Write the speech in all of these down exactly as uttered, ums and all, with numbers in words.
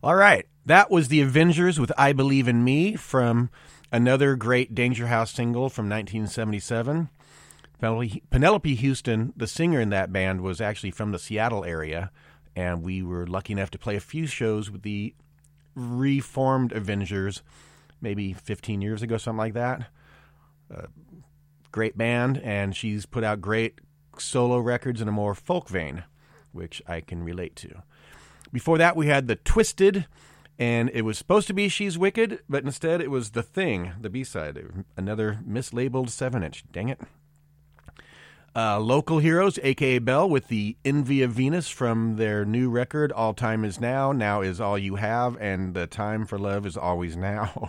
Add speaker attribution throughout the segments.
Speaker 1: All right. That was The Avengers with I Believe in Me from another great Danger House single from nineteen seventy-seven. Penelope Houston, the singer in that band, was actually from the Seattle area, and we were lucky enough to play a few shows with the reformed Avengers maybe fifteen years ago, something like that. Uh, great band, and she's put out great solo records in a more folk vein, which I can relate to. Before that, we had The Twisted, and it was supposed to be She's Wicked, but instead it was The Thing, the B-side, another mislabeled seven inch. Dang it. Uh, Local Heroes, a k a. Bell, with the Envy of Venus from their new record, All Time Is Now, Now Is All You Have, and The Time for Love Is Always Now.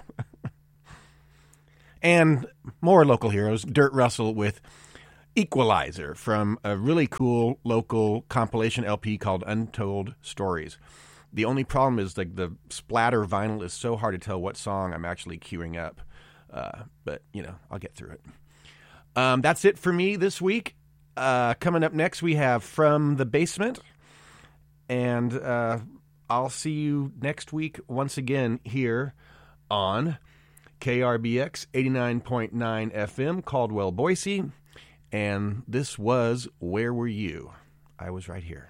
Speaker 1: And more Local Heroes, Dirt Russell with Equalizer from a really cool local compilation L P called Untold Stories. The only problem is like the splatter vinyl is so hard to tell what song I'm actually queuing up. Uh, but, you know, I'll get through it. Um, that's it for me this week. Uh, coming up next, we have From the Basement. And uh, I'll see you next week once again here on K R B X eighty-nine point nine F M, Caldwell, Boise. And this was Where Were You? I was right here.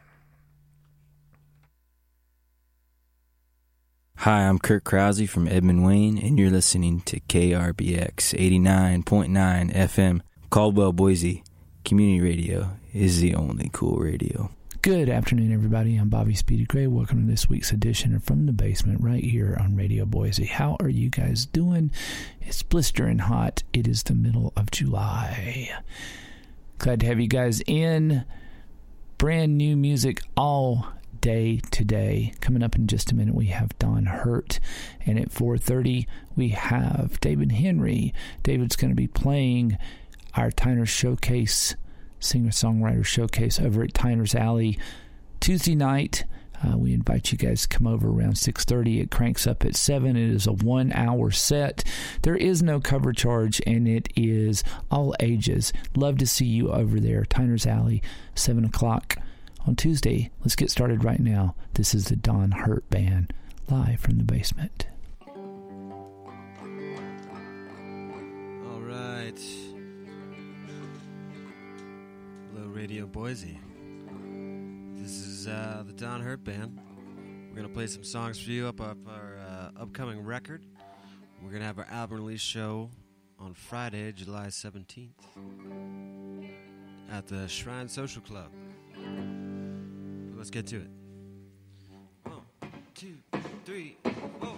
Speaker 2: Hi, I'm Kurt Krause from Edmond Wayne, and you're listening to K R B X eighty-nine point nine F M, Caldwell, Boise. Community radio is the only cool radio.
Speaker 3: Good afternoon, everybody. I'm Bobby Speedy Gray. Welcome to this week's edition of From the Basement right here on Radio Boise. How are you guys doing? It's blistering hot. It is the middle of July. Glad to have you guys in. Brand new music all day today. Coming up in just a minute, we have Don Hurt. And at four thirty, we have David Henry. David's going to be playing our Tyner's Showcase, singer-songwriter showcase over at Tyner's Alley Tuesday night. Uh, we invite you guys to come over around six thirty. It cranks up at seven. It is a one-hour set. There is no cover charge, and it is all ages. Love to see you over there. Tyner's Alley, seven o'clock on Tuesday. Let's get started right now. This is the Don Hurt Band, live from the basement.
Speaker 4: All right. Hello, Radio Boise. This is uh, the Don Hurt Band. We're going to play some songs for you up off our uh, upcoming record. We're going to have our album release show on Friday, July seventeenth at the Shrine Social Club. Let's get to it. One, two, three, four.